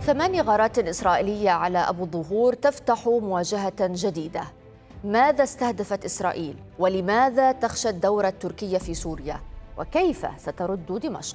8 غارات إسرائيلية على أبو الظهور تفتح مواجهة جديدة. ماذا استهدفت إسرائيل؟ ولماذا تخشى الدورة التركية في سوريا؟ وكيف سترد دمشق؟